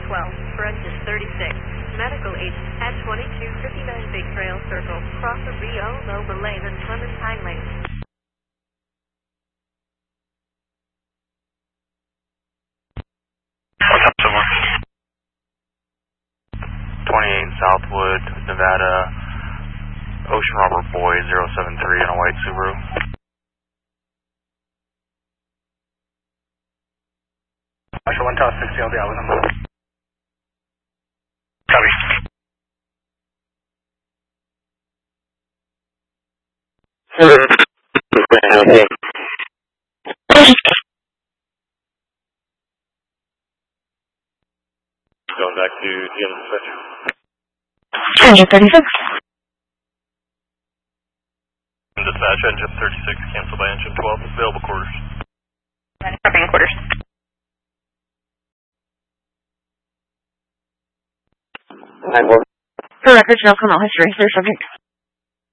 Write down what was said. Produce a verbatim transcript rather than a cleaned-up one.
twelve for engine thirty-six. Medical agent at twenty-two fifty-nine Big Trail Circle. Cross the Rio Nova Lane and Clementine Lane. What's up, someone? twenty-eight Southwood, Nevada, Ocean Robber Boy zero seven three in a white Subaru. Marshall one Tower sixty, I'll be out with him. Copy. Okay. Going back to the other dispatcher. Engine thirty-six. Dispatch, engine thirty-six, cancelled by engine twelve, available quarters. Copying quarters. For records, no criminal history, clear subject.